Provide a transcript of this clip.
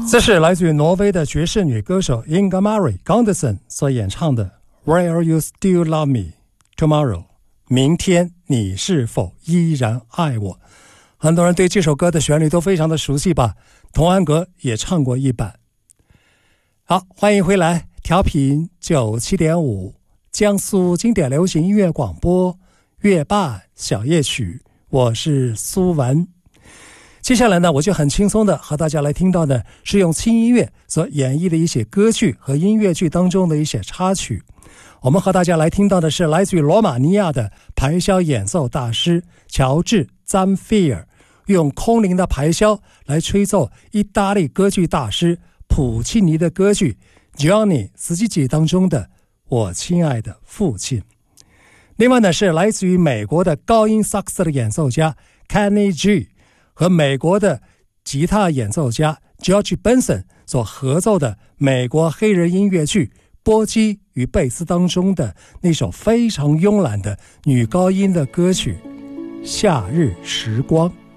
这是来自于挪威的爵士女歌手 Inga-Mari Gundersen 所演唱的 Will You Still Love Me Tomorrow 明天你是否依然爱我。很多人对这首歌的旋律都非常的熟悉吧，童安格也唱过一版。好，欢迎回来，调频97.5江苏经典流行音乐广播月半小夜曲，我是苏文。接下来呢，我就很轻松的和大家来听到的是用轻音乐所演绎的一些歌剧和音乐剧当中的一些插曲。我们和大家来听到的是来自于罗马尼亚的排箫演奏大师乔治·赞菲尔，用空灵的排箫来吹奏意大利歌剧大师普契尼的歌剧 Giovanni Schicchi 当中的我亲爱的父亲。另外呢，是来自于美国的高音萨克斯的演奏家 Kenny G 和美国的吉他演奏家 George Benson 所合奏的美国黑人音乐剧波基与贝斯当中的那首非常慵懒的女高音的歌曲夏日时光。